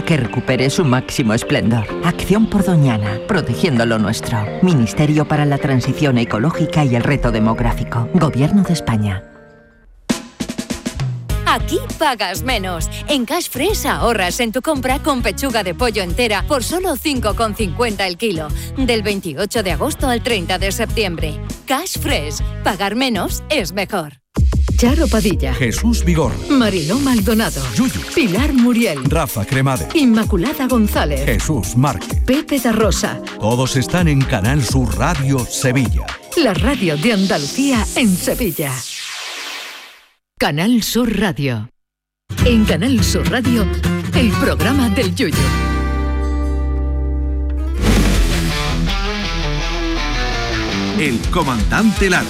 que recupere su máximo esplendor. Acción por Doñana, protegiendo lo nuestro. Ministerio para la Transición Ecológica y el Reto Demográfico. Gobierno de España. Aquí pagas menos. En Cash Fresh ahorras en tu compra con pechuga de pollo entera por solo 5,50 el kilo. Del 28 de agosto al 30 de septiembre. Cash Fresh. Pagar menos es mejor. Charo Padilla, Jesús Vigor, Mariló Maldonado, Yuyu, Pilar Muriel, Rafa Cremade, Inmaculada González, Jesús Márquez. Pepe da Rosa. Todos están en Canal Sur Radio Sevilla. La radio de Andalucía en Sevilla. Canal Sur Radio. En Canal Sur Radio, el programa del Yuyu. El comandante Lara.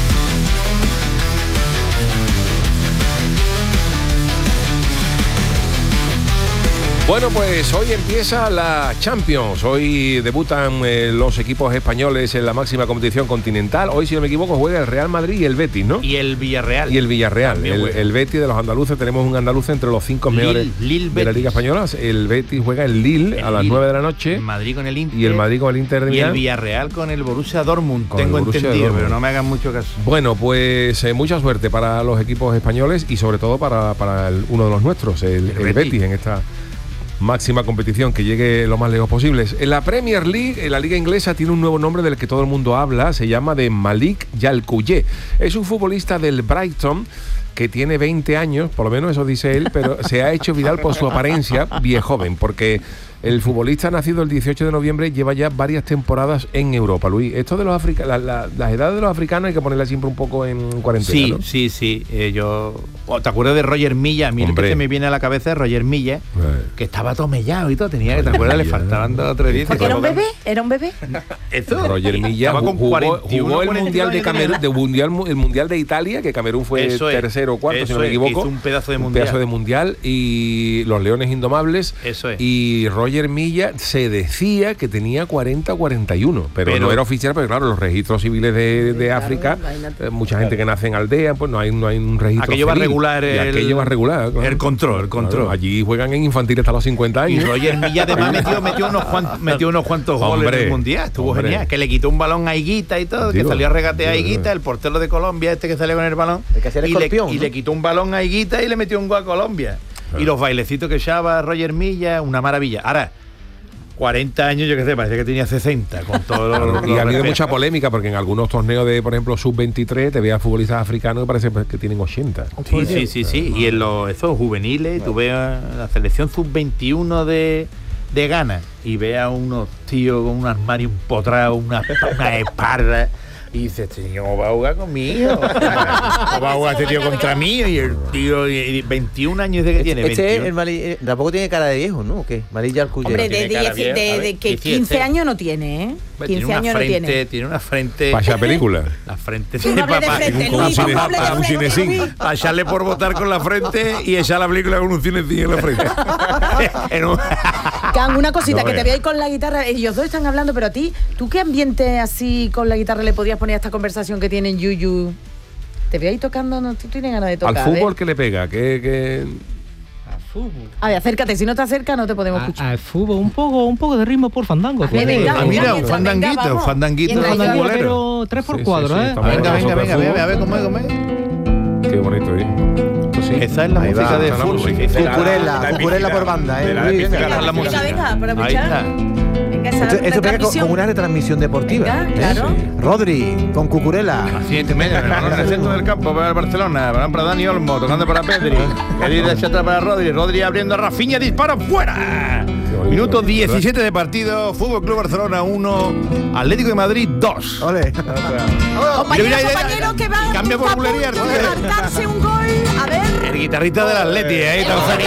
Bueno, pues hoy empieza la Champions. Hoy debutan los equipos españoles en la máxima competición continental. Hoy, si no me equivoco, juega el Real Madrid y el Betis, ¿no? Y el Villarreal. Y el Villarreal. El Betis de los andaluces. Tenemos un andaluz entre los 5 mejores de la Liga Española. El Betis juega el Lille a las 9 de la noche. El Madrid con el Inter. Y el Madrid con el Inter de Milán. Y el Villarreal con el Borussia Dortmund. Tengo entendido, pero no me hagan mucho caso. Bueno, pues mucha suerte para los equipos españoles y sobre todo para uno de los nuestros, el Betis, en esta máxima competición, que llegue lo más lejos posible. En la Premier League, la liga inglesa, tiene un nuevo nombre del que todo el mundo habla. Se llama de Malik Yalkouye. Es un futbolista del Brighton que tiene 20 años, por lo menos eso dice él, pero se ha hecho viral por su apariencia viejoven, porque el futbolista nacido el 18 de noviembre lleva ya varias temporadas en Europa, Luis. Esto de los africanos, las edades de los africanos hay que ponerlas siempre un poco en cuarentena, sí, ¿no? Sí. ¿Te acuerdas de Roger Milla? A mí el que se me viene a la cabeza es Roger Milla, que estaba tomellado y todo, tenía que, ¿te acuerdas? Le faltaban 2 o 3 días. ¿Porque era un bebé? ¿Era un bebé? Esto, Roger Milla jugó el Mundial de Camerún, el Mundial de Italia, que Camerún fue tercero o cuarto, si no me equivoco. Hizo un pedazo de mundial. Y los Leones Indomables. Eso es. Y Roger Milla se decía que tenía 40 o 41, pero no era oficial, porque claro, los registros civiles de África, mucha gente que nace en aldea, pues no hay un registro. Aquello va a regular claro. el control. Claro, allí juegan en infantil hasta los 50 años. Y Roger Milla además metió unos cuantos goles en el mundial. Estuvo genial. Que le quitó un balón a Higuita y todo, que salió a regatear a Higuita, el portero de Colombia, que salió con el balón. Y le quitó un balón a Higuita y le metió un gol a Colombia. Y los bailecitos que echaba Roger Milla, una maravilla. Ahora, 40 años, yo qué sé, parece que tenía 60 con todo y ha habido mucha polémica, porque en algunos torneos de, por ejemplo, sub-23 te veas futbolistas africanos que parece que tienen 80. Sí. Y en esos juveniles, tú veas la selección sub-21 de Ghana y veas unos tíos con un armario empotrado, una espalda. Y dice, este tío va a jugar conmigo. Va a jugar este tío contra mí. Y el tío, 21 años de que tiene. Tampoco tiene cara de viejo, ¿no? ¿Qué? Malik Yalkouye. Hombre, de que 15 años no tiene, ¿eh? 15 años no tiene. Tiene una frente. Para esa película. La frente de papá. Un cinecín. Para echarle por votar con la frente y echar la película con un cinecín en la frente. Can, una cosita, que te veáis con la guitarra. Ellos dos están hablando, pero a ti, ¿tú qué ambiente así con la guitarra le podías poner a esta conversación que tienen Yuyu? ¿Te veáis tocando? ¿No? ¿Tú tienes ganas de tocar? Al fútbol, ¿qué le pega? Al fútbol. A ver, acércate, si no te acercas no te podemos escuchar. Al fútbol, un poco de ritmo por fandango. Mira, un fandanguito pero 3x4, ¿eh? Venga, a ver cómo es. Qué bonito, ¿eh? Esa es la música de fútbol. Cucurella por banda, ¿eh? Venga, por escuchar. Esto pega como una retransmisión deportiva. Venga, claro. Rodri, con Cucurella. Así es, en el centro del campo para el Barcelona, para Dani Olmo, tocando para Pedri. Pedri de atrás para Rodri abriendo a Rafinha, disparo fuera. Minuto 17 de partido, Fútbol Club Barcelona 1, Atlético de Madrid 2. Ole. Compañero que va cambia por bulería, de marcarse un gol. A ver. El guitarrista del Atleti, ahí Tanzania.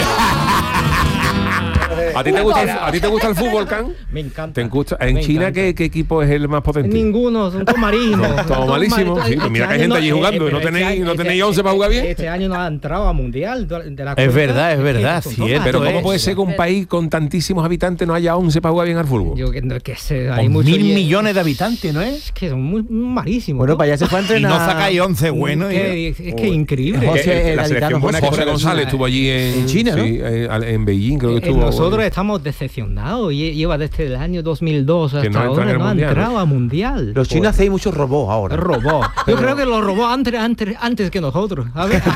¿A ti te gusta el fútbol, Can? Me encanta. ¿En China qué equipo es el más potente? Ninguno, son todos malísimos. Todo malísimo. Sí, pues mira que hay gente allí jugando y no tenéis 11 para jugar bien. Este año no ha entrado a Mundial de la Es verdad, cierto. Pero ¿cómo puede ser que un país con tantísimos habitantes no haya 11 para jugar bien al fútbol? Yo que sé, hay muchos 1.000 millones de habitantes, ¿no es? Es que son muy malísimos. Bueno, para allá se fue a entrenar. Y no sacáis 11 buenos. Es que increíble. La selección José González estuvo allí en China, ¿no? Sí, en Beijing creo que estuvo. Nosotros pues estamos decepcionados. Lleva desde el año 2002 hasta ahora no ha entrado a Mundial. Los chinos hacen muchos robots ahora. Robots. Yo creo que los robots antes que nosotros. A ver.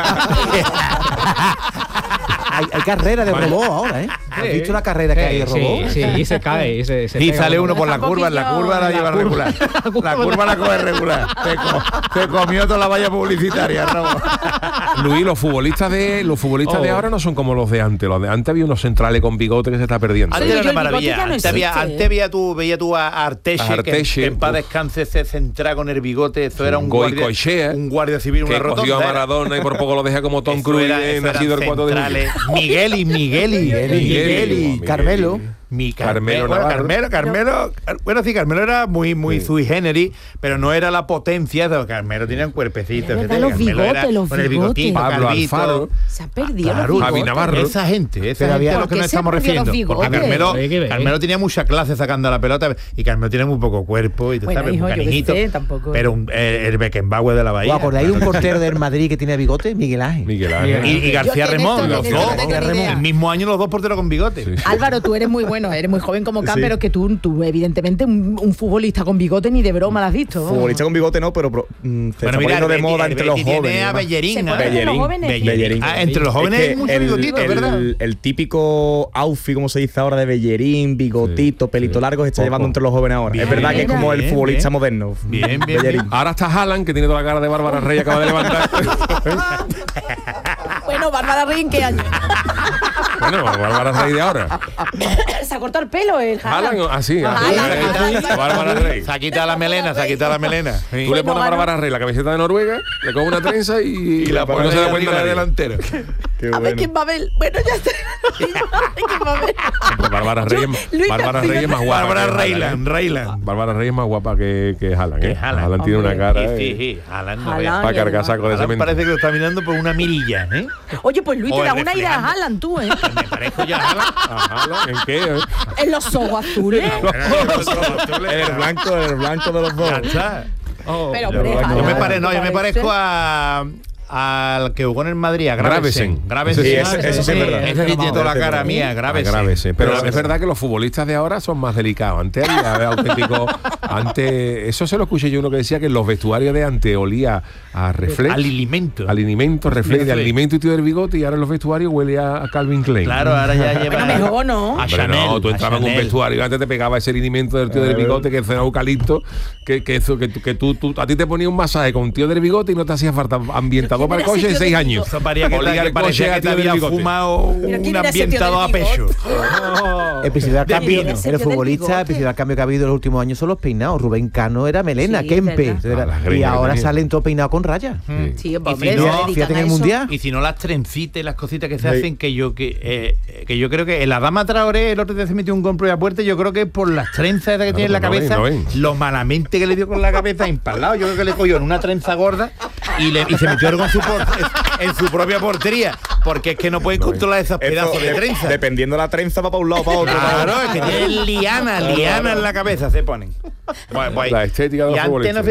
Hay carrera de robot ahora, ¿eh? ¿Has visto la carrera que hay de robot? Sí, y se cae. Y sale uno por la curva, la curva la lleva regular. La curva la coge regular. Te comió toda la valla publicitaria, Ramón. Luis, los futbolistas de ahora no son como los de antes. Los de antes había unos centrales con bigote que se está perdiendo. Antes era una maravilla. Antes veía tú a Arteche, que en paz descanse se centra con el bigote. Eso era un guardia civil, una rotonda. Que cogió a Maradona y por poco lo deja como Tom Cruise nacido el 4 de julio. Miguel y Carmelo. Carmelo era muy sui generis, pero no era la potencia de Carmelo. Tenía un cuerpecito, los bigotes, con el bigotito, Pablo Alfaro, se ha perdido los bigotes. Javi Navarro. Esa gente a lo que nos estamos refiriendo. Porque Carmelo tenía mucha clase sacando la pelota y Carmelo tiene muy poco cuerpo y sabes, un cariñito, pero el Beckenbauer de la Bahía. Por ahí un portero del Madrid que tiene bigote, Miguel Ángel. Y García Remón, los dos. El mismo año los dos porteros con bigote. Álvaro, tú eres muy bueno, eres muy joven como Can, pero que tú evidentemente un futbolista con bigote ni de broma lo has visto. Futbolista con bigote no, pero se está poniendo de moda entre los jóvenes. A Bellerín. Entre los jóvenes hay mucho bigotito, ¿verdad? El típico outfit, como se dice ahora, de Bellerín, bigotito, pelito largo, se está llevando entre los jóvenes ahora. Es verdad que es como el futbolista moderno. Bien. Ahora está Haaland, que tiene toda la cara de Bárbara Rey, acaba de levantar. Bueno, Bárbara Rey, ¿en qué año? Bueno, Bárbara Rey de ahora. Se ha cortado el pelo el Haaland. Así. Bárbara Rey. Se ha quitado la melena. Sí. Tú le pones a Bárbara Rey la camiseta de Noruega, le coges una trenza y la pones, no se da cuenta de delantero. A ver quién va a ver. Bueno, ya está. ¿Quién va a ver? Bárbara Rey es más guapa. Bárbara Reyland. Bárbara Rey es más guapa que Haaland. Haaland tiene una cara. Sí, Haaland. Para cargar saco de cemento. Parece que lo está mirando por una mirilla, ¿eh? Oye, pues Luis, te da una idea a Haaland tú, ¿eh? Me parezco ya a Haaland. ¿En qué? En los ojos azules. El blanco de los dos. Pero yo me parezco al que jugó en el Madrid, a Gravesen. Sí, eso sí es verdad. Ese sí tiene toda la cara mía, Gravesen. Pero es verdad que los futbolistas de ahora son más delicados. Antes había auténtico. Antes, eso se lo escuché yo uno que decía que en los vestuarios de antes olía a reflex. Al alimento, reflex de alimento y tío del bigote, y ahora en los vestuarios huele a Calvin Klein. Claro, ahora ya lleva. Bueno, mejor no. A Chanel. No, tú entrabas en un vestuario y antes te pegaba ese alimento del tío del bigote que era eucalipto, que tú a ti te ponía un masaje con un tío del bigote y no te hacía falta ambientador para el coche de 6 años. Eso parecía que te había fumado un ambientado a pecho. El principal cambio en los futbolistas, el principal cambio que ha habido en los últimos años son los peinados. Rubén Cano era melena, Kempe. Y ahora salen todos peinados con rayas. Sí, fíjate en el Mundial. Y si no, las trencitas y las cositas que se hacen, que yo creo que la dama Traoré el otro día se metió un compro de puerta, yo creo que por las trenzas que tiene en la cabeza, lo malamente que le dio con la cabeza empalado, yo creo que le cogió en una trenza gorda y se metió en su propia portería, porque es que no pueden controlar esos pedazos de trenza. Dependiendo de la trenza va para un lado o para otro. Claro, es que tienen liana en la cabeza, se ponen. La estética de los futbolistas.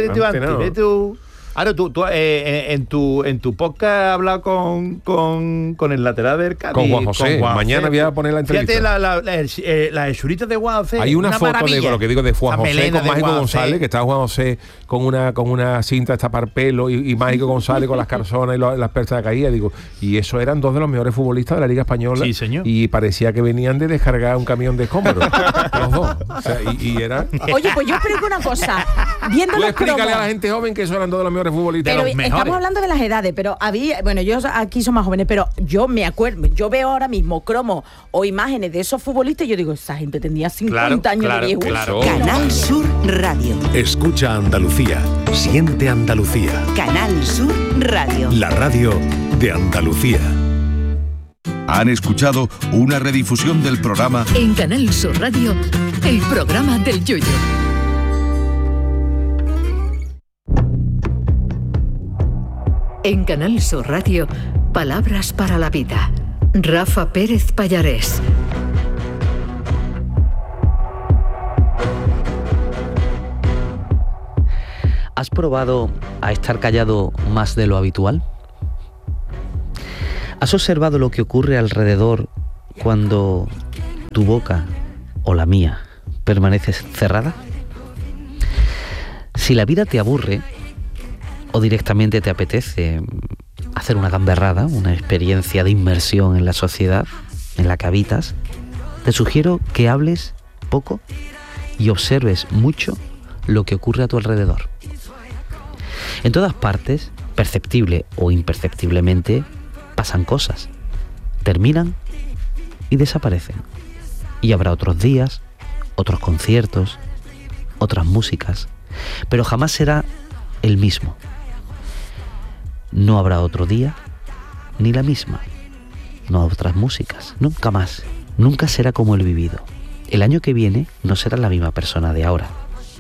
Ahora tú en tu podcast has hablado con el lateral del Cádiz. Con Juan José. Mañana voy a poner la entrevista. Fíjate las hechuritas de Juan José. Hay una foto de lo que digo de Juan José con Mágico González, que está Juan José con una cinta de tapar pelo y Mágico González con las carzonas y las persas de caída. Digo, y eso eran dos de los mejores futbolistas de la Liga Española. Sí, señor. Y parecía que venían de descargar un camión de escombros. Los dos. O sea, y era. Oye, pues yo explico una cosa. Viendo los explícale a la gente joven que eso eran dos de los mejores futbolistas. Pero estamos hablando de las edades, pero yo aquí son más jóvenes, pero yo me acuerdo, yo veo ahora mismo cromos o imágenes de esos futbolistas y yo digo, esa gente tendría 50 años de viejo. Canal Sur Radio. Escucha Andalucía, siente Andalucía. Canal Sur Radio. La radio de Andalucía. Han escuchado una redifusión del programa En Canal Sur Radio, el programa del Yoyo. En Canal Sur Radio, Palabras para la Vida. Rafa Pérez Pallarés. ¿Has probado a estar callado más de lo habitual? ¿Has observado lo que ocurre alrededor cuando ¿Tu boca o la mía permanece cerrada? Si la vida te aburre o directamente te apetece hacer una gamberrada, una experiencia de inmersión en la sociedad en la que habitas, te sugiero que hables poco y observes mucho lo que ocurre a tu alrededor. En todas partes, perceptible o imperceptiblemente, pasan cosas, terminan y desaparecen. Y habrá otros días, otros conciertos, otras músicas, pero jamás será el mismo. No habrá otro día, ni la misma. No otras músicas, nunca más. Nunca será como el vivido. El año que viene no será la misma persona de ahora.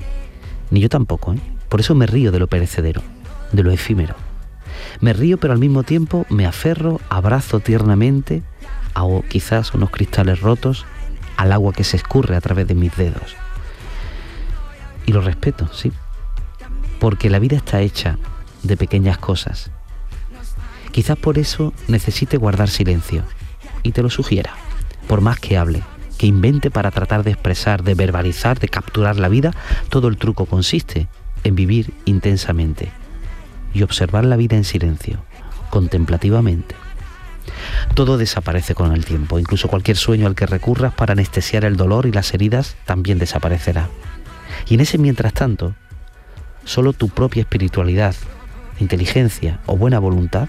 Ni yo tampoco, ¿eh? Por eso me río de lo perecedero, de lo efímero. Me río, pero al mismo tiempo me aferro, abrazo tiernamente a quizás unos cristales rotos, al agua que se escurre a través de mis dedos. Y lo respeto, sí. Porque la vida está hecha de pequeñas cosas. Quizás por eso necesite guardar silencio. Y te lo sugiera. Por más que hable, que invente para tratar de expresar, de verbalizar, de capturar la vida, todo el truco consiste en vivir intensamente y observar la vida en silencio, contemplativamente. Todo desaparece con el tiempo, incluso cualquier sueño al que recurras para anestesiar el dolor y las heridas también desaparecerá. Y en ese mientras tanto, solo tu propia espiritualidad, inteligencia o buena voluntad,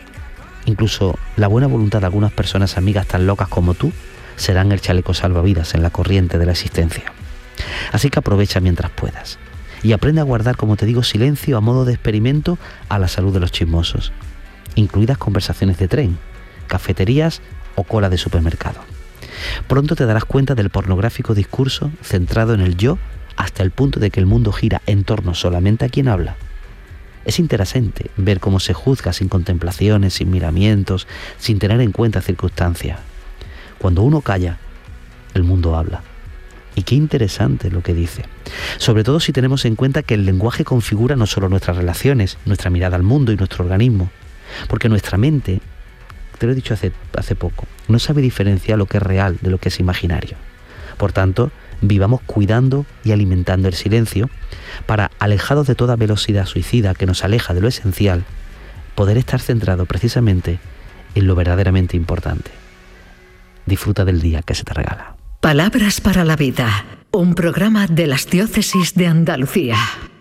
incluso la buena voluntad de algunas personas amigas tan locas como tú, serán el chaleco salvavidas en la corriente de la existencia. Así que aprovecha mientras puedas y aprende a guardar, como te digo, silencio a modo de experimento a la salud de los chismosos, incluidas conversaciones de tren, cafeterías o cola de supermercado. Pronto te darás cuenta del pornográfico discurso centrado en el yo hasta el punto de que el mundo gira en torno solamente a quien habla. Es interesante ver cómo se juzga sin contemplaciones, sin miramientos, sin tener en cuenta circunstancias. Cuando uno calla, el mundo habla. Y qué interesante lo que dice. Sobre todo si tenemos en cuenta que el lenguaje configura no solo nuestras relaciones, nuestra mirada al mundo y nuestro organismo. Porque nuestra mente, te lo he dicho hace poco, no sabe diferenciar lo que es real de lo que es imaginario. Por tanto, vivamos cuidando y alimentando el silencio para, alejados de toda velocidad suicida que nos aleja de lo esencial, poder estar centrado precisamente en lo verdaderamente importante. Disfruta del día que se te regala. Palabras para la vida, un programa de las Diócesis de Andalucía.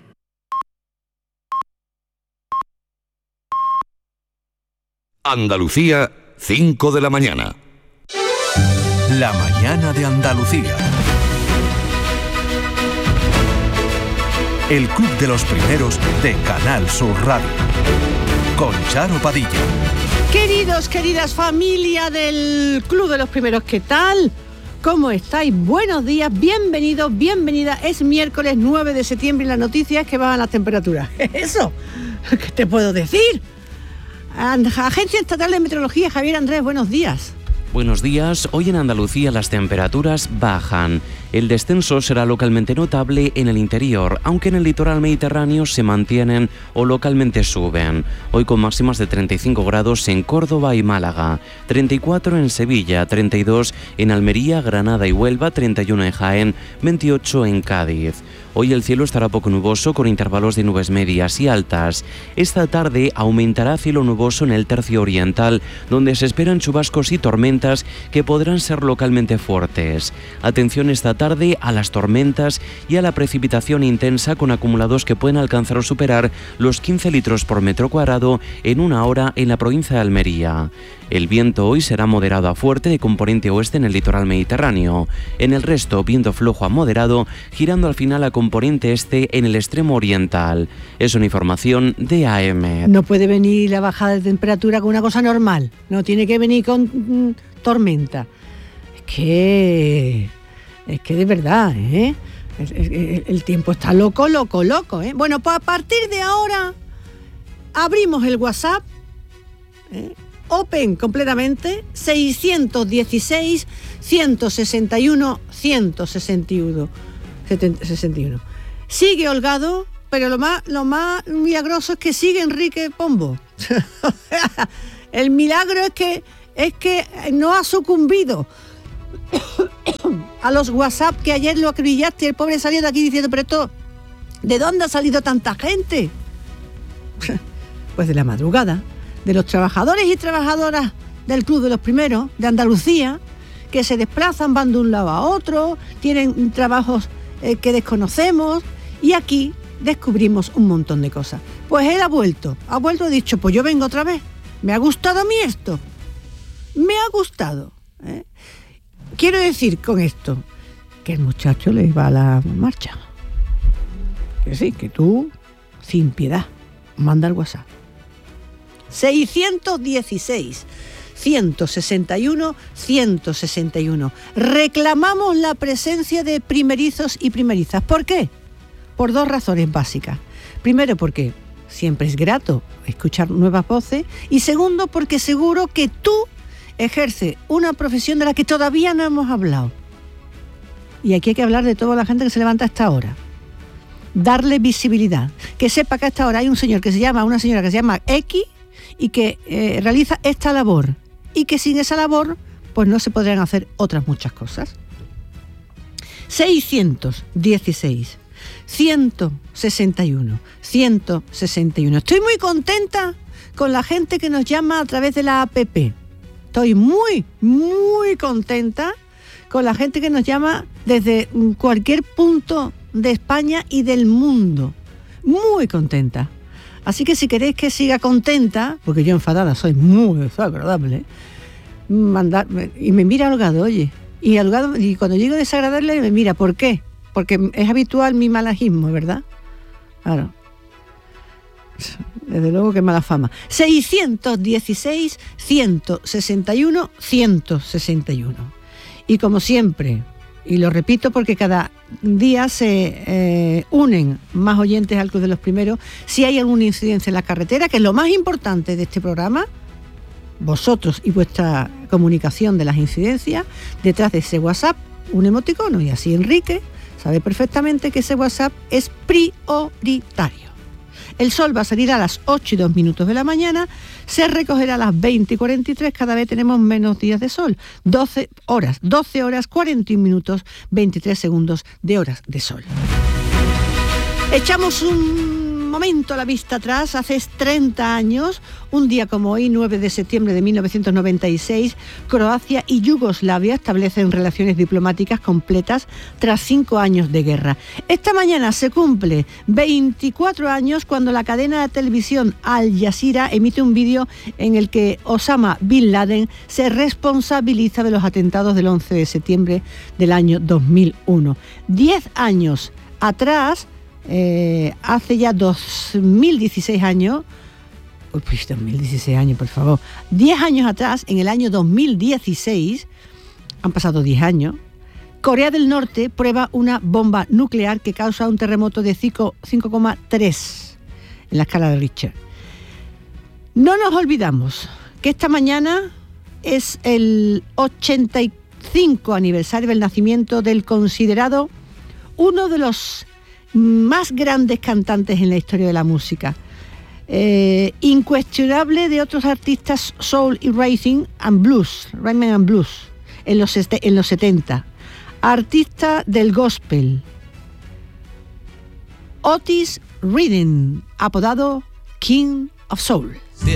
Andalucía, 5 de la mañana. La mañana de Andalucía. El Club de los Primeros de Canal Sur Radio. Con Charo Padilla. Queridos, queridas familia del Club de los Primeros, ¿qué tal? ¿Cómo estáis? Buenos días, bienvenidos, bienvenida. Es miércoles 9 de septiembre y las noticias que van a las temperaturas. ¿Eso? ¿Qué te puedo decir? Agencia Estatal de Meteorología, Javier Andrés, buenos días. Buenos días. Hoy en Andalucía las temperaturas bajan. El descenso será localmente notable en el interior, aunque en el litoral mediterráneo se mantienen o localmente suben. Hoy con máximas de 35 grados en Córdoba y Málaga, 34 en Sevilla, 32 en Almería, Granada y Huelva, 31 en Jaén, 28 en Cádiz. Hoy el cielo estará poco nuboso con intervalos de nubes medias y altas. Esta tarde aumentará cielo nuboso en el tercio oriental, donde se esperan chubascos y tormentas que podrán ser localmente fuertes. Atención esta tarde a las tormentas y a la precipitación intensa con acumulados que pueden alcanzar o superar los 15 litros por metro cuadrado en una hora en la provincia de Almería. El viento hoy será moderado a fuerte de componente oeste en el litoral mediterráneo. En el resto, viento flojo a moderado, girando al final a componente este en el extremo oriental. Es una información de AM. No puede venir la bajada de temperatura con una cosa normal. No tiene que venir con tormenta. Es que de verdad, ¿eh? El tiempo está loco, ¿eh? Bueno, pues a partir de ahora abrimos el WhatsApp, Open completamente, 616 161 161 61. Sigue Holgado, pero lo más milagroso es que sigue Enrique Pombo. El milagro es que no ha sucumbido. a los WhatsApp que ayer lo acribillaste, el pobre salió de aquí diciendo, pero esto, ¿de dónde ha salido tanta gente? Pues de la madrugada, de los trabajadores y trabajadoras del Club de los Primeros, de Andalucía, que se desplazan, van de un lado a otro, tienen trabajos que desconocemos, y aquí descubrimos un montón de cosas. Pues él ha vuelto, ha dicho, pues yo vengo otra vez, me ha gustado a mí esto, me ha gustado. Quiero decir con esto, que el muchacho le va a la marcha. Que sí, que tú, sin piedad, manda el WhatsApp. 616 161 161. Reclamamos la presencia de primerizos y primerizas. ¿Por qué? Por dos razones básicas. Primero, porque siempre es grato escuchar nuevas voces, y segundo, porque seguro que tú ejerces una profesión de la que todavía no hemos hablado. Y aquí hay que hablar de toda la gente que se levanta a esta hora. Darle visibilidad. Que sepa que a esta hora hay una señora que se llama X y que realiza esta labor. Y que sin esa labor, pues no se podrían hacer otras muchas cosas. 616 161 161. Estoy muy contenta con la gente que nos llama a través de la APP. Estoy muy, muy contenta con la gente que nos llama desde cualquier punto de España y del mundo. Muy contenta. Así que si queréis que siga contenta, porque yo enfadada soy muy desagradable, mandarme, y me mira holgado, oye, y cuando llego desagradable me mira, ¿por qué? Porque es habitual mi malajismo, ¿verdad? Claro. Desde luego que mala fama. 616 161 161. Y como siempre, y lo repito porque cada día se unen más oyentes al Club de los Primeros, si hay alguna incidencia en la carretera, que es lo más importante de este programa, vosotros y vuestra comunicación de las incidencias, detrás de ese WhatsApp, un emoticono, y así Enrique sabe perfectamente que ese WhatsApp es prioritario. El sol va a salir a las 8:02 de la mañana, se recogerá a las 20:43, cada vez tenemos menos días de sol. 12 horas, 41 minutos, 23 segundos de horas de sol. Echamos un momento la vista atrás. Hace 30 años, un día como hoy, 9 de septiembre de 1996, Croacia y Yugoslavia establecen relaciones diplomáticas completas tras 5 años de guerra. Esta mañana se cumple 24 años cuando la cadena de televisión Al Jazeera emite un vídeo en el que Osama Bin Laden se responsabiliza de los atentados del 11 de septiembre del año 2001. 10 años atrás, hace ya 2016 años, 2016 años, por favor, 10 años atrás, en el año 2016, han pasado 10 años, Corea del Norte prueba una bomba nuclear que causa un terremoto de 5,3 en la escala de Richter. No nos olvidamos que esta mañana es el 85 aniversario del nacimiento del considerado uno de los más grandes cantantes en la historia de la música, incuestionable de otros artistas soul y rhythm and blues en los 70, artista del gospel, Otis Redding, apodado King of Soul.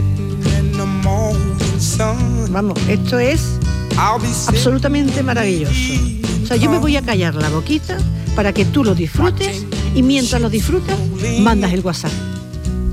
Vamos, esto es absolutamente maravilloso. O sea, yo me voy a callar la boquita para que tú lo disfrutes, y mientras lo disfrutas, mandas el WhatsApp.